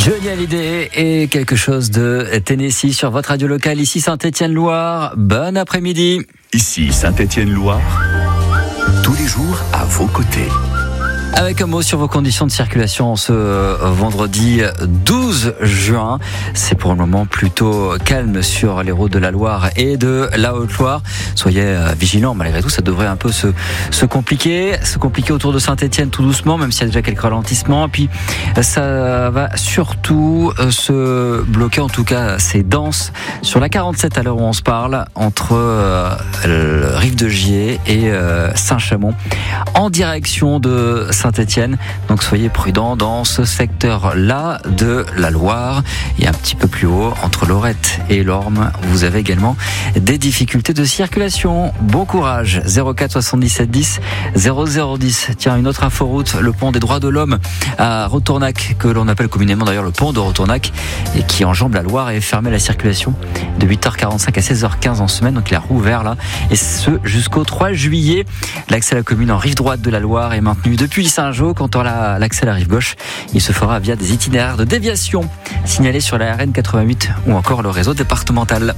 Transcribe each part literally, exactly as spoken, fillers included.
Johnny Hallyday et quelque chose de Tennessee sur votre radio locale, ici Saint-Étienne-Loire. Bon après-midi. Ici Saint-Étienne-Loire, tous les jours à vos côtés. Avec un mot sur vos conditions de circulation ce vendredi douze juin. C'est pour le moment plutôt calme sur les routes de la Loire et de la Haute-Loire. Soyez vigilants, malgré tout, ça devrait un peu se, se compliquer. Se compliquer autour de Saint-Étienne tout doucement, même s'il y a déjà quelques ralentissements. Et puis, ça va surtout se bloquer, en tout cas, c'est dense, sur la quarante-sept à l'heure où on se parle, entre euh, le Rive de Gier et euh, Saint-Chamond, en direction de Saint-Étienne. Donc soyez prudents dans ce secteur-là de la Loire. Et un petit peu plus haut, entre Lorette et l'Orme, vous avez également des difficultés de circulation. Bon courage. zéro quatre soixante-dix-sept dix zéro zéro dix. Tiens, une autre inforoute, le pont des droits de l'homme à Retournac, que l'on appelle communément d'ailleurs le pont de Retournac, et qui enjambe la Loire et fermé la circulation de huit heures quarante-cinq à seize heures quinze en semaine. Donc il a rouvert là, et ce jusqu'au trois juillet. L'accès à la commune en rive droite de la Loire est maintenu depuis Saint-Jean. Quant à l'accès à la rive gauche, il se fera via des itinéraires de déviation signalés sur la R N quatre-vingt-huit ou encore le réseau départemental.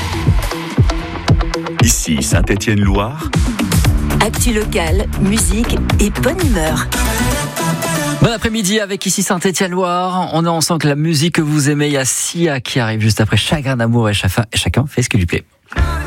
Ici Saint-Étienne-Loire. Actu locale, musique et bonne humeur. Bon après-midi avec ici Saint-Étienne-Loire. On est ensemble avec la musique que vous aimez. Il y a Sia qui arrive juste après. Chagrin d'amour et chacun fait ce qui lui plaît.